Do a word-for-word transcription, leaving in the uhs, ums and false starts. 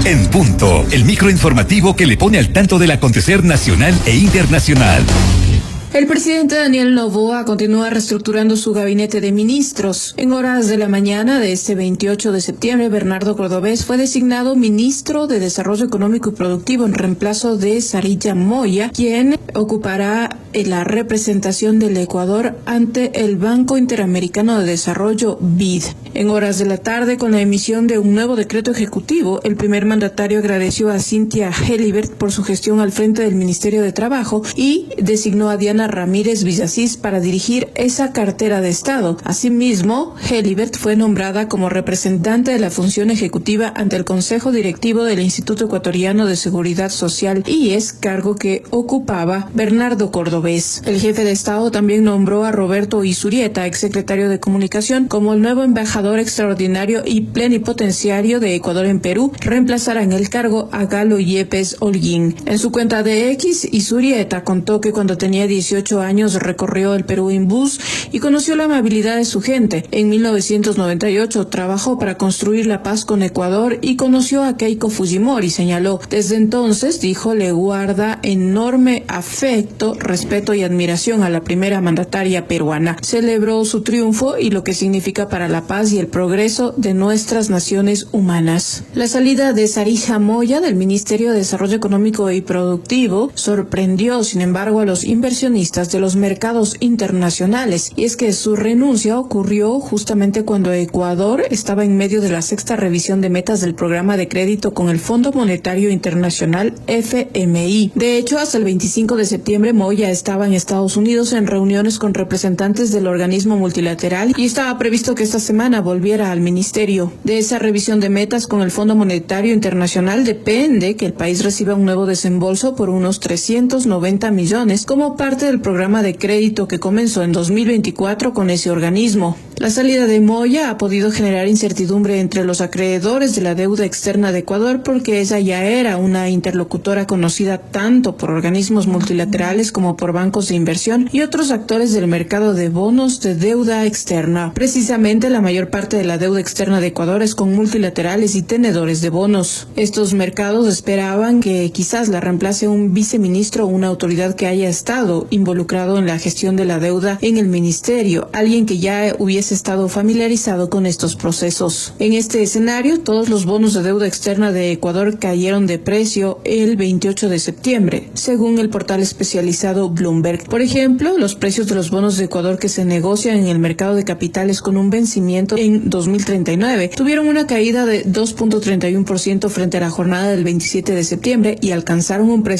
En punto, el microinformativo que le pone al tanto del acontecer nacional e internacional. El presidente Daniel Noboa continúa reestructurando su gabinete de ministros. En horas de la mañana de este veintiocho de septiembre, Bernardo Cordobés fue designado ministro de Desarrollo Económico y Productivo en reemplazo de Sarilla Moya, quien ocupará la representación del Ecuador ante el Banco Interamericano de Desarrollo, B I D. En horas de la tarde, con la emisión de un nuevo decreto ejecutivo, el primer mandatario agradeció a Cynthia Helibert por su gestión al frente del Ministerio de Trabajo y designó a Diana Ramírez Villasís para dirigir esa cartera de Estado. Asimismo, Helibert fue nombrada como representante de la función ejecutiva ante el Consejo Directivo del Instituto Ecuatoriano de Seguridad Social, I E S, cargo que ocupaba Bernardo Cordobés. El jefe de Estado también nombró a Roberto Isurieta, exsecretario de Comunicación, como el nuevo embajador extraordinario y plenipotenciario de Ecuador en Perú. Reemplazará en el cargo a Galo Yepes Holguín. En su cuenta de X, Isurieta contó que cuando tenía dieciocho años recorrió el Perú en bus y conoció la amabilidad de su gente. En mil novecientos noventa y ocho trabajó para construir la paz con Ecuador y conoció a Keiko Fujimori, señaló. Desde entonces, dijo, le guarda enorme afecto, respeto y admiración a la primera mandataria peruana. Celebró su triunfo y lo que significa para la paz y el progreso de nuestras naciones humanas. La salida de Sarija Moya del Ministerio de Desarrollo Económico y Productivo sorprendió, sin embargo, a los inversionistas de los mercados internacionales, y es que su renuncia ocurrió justamente cuando Ecuador estaba en medio de la sexta revisión de metas del programa de crédito con el Fondo Monetario Internacional, F M I. De hecho, hasta el veinticinco de septiembre Moya estaba en Estados Unidos en reuniones con representantes del organismo multilateral y estaba previsto que esta semana volviera al ministerio. De esa revisión de metas con el Fondo Monetario Internacional depende que el país reciba un nuevo desembolso por unos trescientos noventa millones como parte del programa de crédito que comenzó en dos mil veinticuatro con ese organismo. La salida de Moya ha podido generar incertidumbre entre los acreedores de la deuda externa de Ecuador porque ella ya era una interlocutora conocida tanto por organismos multilaterales como por bancos de inversión y otros actores del mercado de bonos de deuda externa. Precisamente la mayor parte de la deuda externa de Ecuador es con multilaterales y tenedores de bonos. Estos mercados esperaban que quizás la reemplace un viceministro o una autoridad que haya estado involucrado en la gestión de la deuda en el ministerio, alguien que ya hubiese estado familiarizado con estos procesos. En este escenario, todos los bonos de deuda externa de Ecuador cayeron de precio el veintiocho de septiembre, según el portal especializado Bloomberg. Por ejemplo, los precios de los bonos de Ecuador que se negocian en el mercado de capitales con un vencimiento en dos mil treinta y nueve tuvieron una caída de dos punto treinta y uno por ciento frente a la jornada del veintisiete de septiembre y alcanzaron un precio